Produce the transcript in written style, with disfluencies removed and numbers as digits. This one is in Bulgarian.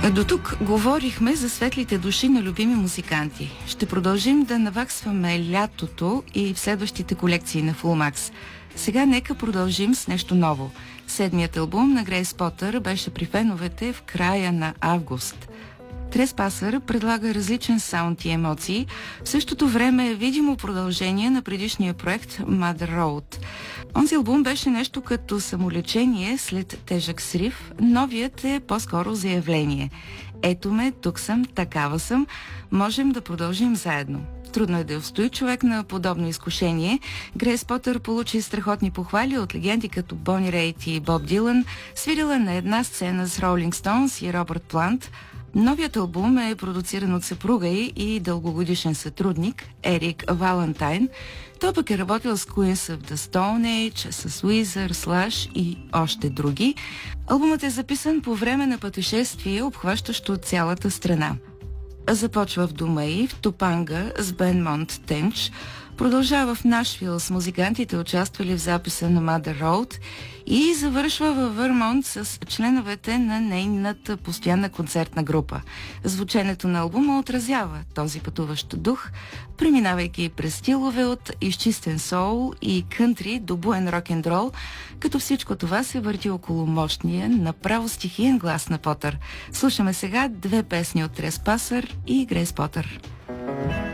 До тук говорихме за светлите души на любими музиканти. Ще продължим да наваксваме лятото и в следващите колекции на Fullmax. Сега нека продължим с нещо ново. Седмият албум на Грейс Потър беше при феновете в края на август. Треспасър предлага различен саунд и емоции. В същото време е видимо продължение на предишния проект Mother Road. Онзи албум беше нещо като самолечение след тежък срив. Новият е по-скоро заявление. Ето ме, тук съм, такава съм. Можем да продължим заедно. Трудно е да устои човек на подобно изкушение. Грейс Потър получи страхотни похвали от легенди като Бони Рейт и Боб Дилан. Свирила на една сцена с Ролинг Стоунс и Робърт Плант. Новият албум е продуциран от съпруга и дългогодишен сътрудник Ерик Валентайн. Той пък е работил с Queens of the Stone Age, с Weezer, Slash и още други. Албумът е записан по време на пътешествие, обхващащо цялата страна. Започва в дома и в Топанга с Бенмонт Тенч, продължава в Нашвил с музикантите, участвали в записа на Mother Road, и завършва във Върмонт с членовете на нейната постоянна концертна група. Звученето на албума отразява този пътуващ дух, преминавайки през стилове от изчистен соул и кънтри до буен рок-н-рол, като всичко това се върти около мощния, направо стихиен глас на Потър. Слушаме сега две песни от Треспасър и Грейс Потър.